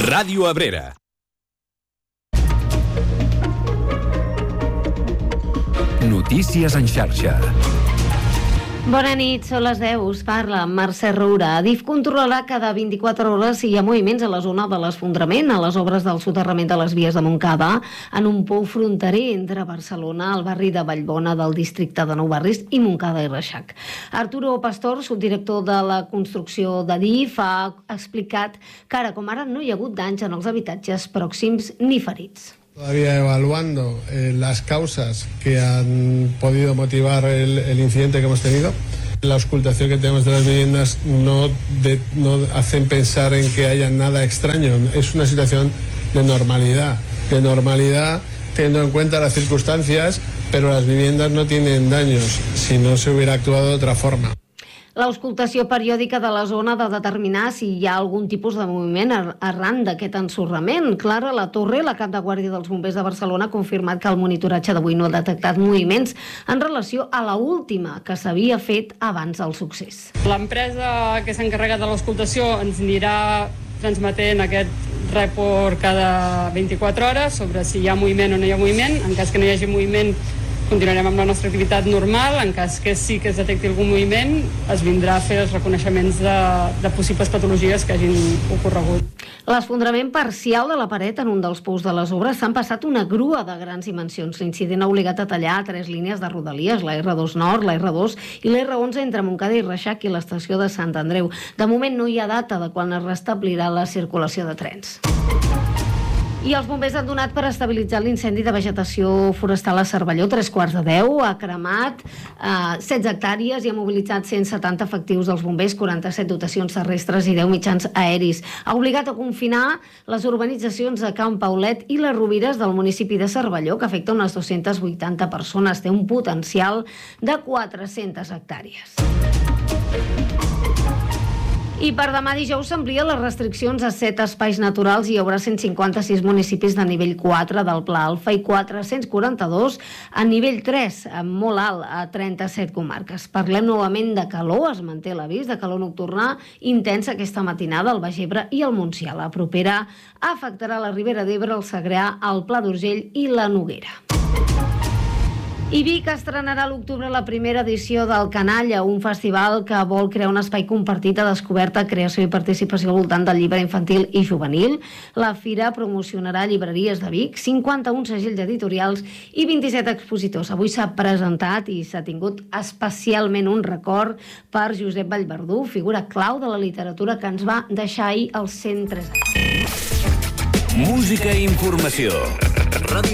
Ràdio Abrera. Notícies en xarxa. Bona nit, són les 10, us parla Mercè Roura. Adif controlarà cada 24 hores si hi ha moviments a la zona de l'esfondrament, a les obres del soterrament de les vies de Montcada, en un pou fronterer entre Barcelona, el barri de Vallbona del districte de Nou Barris i Montcada i Reixac. Arturo Pastor, subdirector de la construcció d'Adif, ha explicat que ara com ara no hi ha hagut danys en els habitatges pròxims ni ferits. Todavía evaluando las causas que han podido motivar el incidente que hemos tenido. La auscultación que tenemos de las viviendas no hacen pensar en que haya nada extraño. Es una situación de normalidad teniendo en cuenta las circunstancias, pero las viviendas no tienen daños si no se hubiera actuado de otra forma. L'auscultació periòdica de la zona ha de determinar si hi ha algun tipus de moviment arran d'aquest ensorrament. Clara La Torre, la cap de guàrdia dels bombers de Barcelona, ha confirmat que el monitoratge d'avui no ha detectat moviments en relació a la última que s'havia fet abans del succés. L'empresa que s'ha encarregat de l'auscultació ens anirà transmetent aquest report cada 24 hores sobre si hi ha moviment o no hi ha moviment. En cas que no hi hagi moviment, continuarem amb la nostra activitat normal. En cas que sí que es detecti algun moviment, es vindrà a fer els reconeixements de possibles patologies que hagin ocorregut. L'esfondrament parcial de la paret en un dels pous de les obres s'han passat una grua de grans dimensions. L'incident ha obligat a tallar 3 línies de rodalies, la R2 Nord, la R2 i la R11 entre Montcada i Reixac i l'estació de Sant Andreu. De moment no hi ha data de quan es restablirà la circulació de trens. I els bombers han donat per estabilitzar l'incendi de vegetació forestal a Cervelló, 9:45, ha cremat 16 hectàrees i ha mobilitzat 170 efectius dels bombers, 47 dotacions terrestres i 10 mitjans aeris. Ha obligat a confinar les urbanitzacions de Can Paulet i les Rovires del municipi de Cervelló, que afecta unes 280 persones. Té un potencial de 400 hectàrees. I per demà dijous s'amplien les restriccions a 7 espais naturals i hi haurà 156 municipis de nivell 4 del Pla Alfa i 442 a nivell 3, molt alt, a 37 comarques. Parlem novament de calor, es manté l'avís de calor nocturna intensa aquesta matinada al Baix Ebre i al Montsià. La propera afectarà la Ribera d'Ebre, el Segrià, el Pla d'Urgell i la Noguera. I Vic estrenarà a l'octubre la primera edició del Canalla, un festival que vol crear un espai compartit de descoberta, creació i participació al voltant del llibre infantil i juvenil. La fira promocionarà llibreries de Vic, 51 segells editorials i 27 expositors. Avui s'ha presentat i s'ha tingut especialment un record per Josep Vallverdú, figura clau de la literatura que ens va deixar ahir als 103 anys. Música i informació.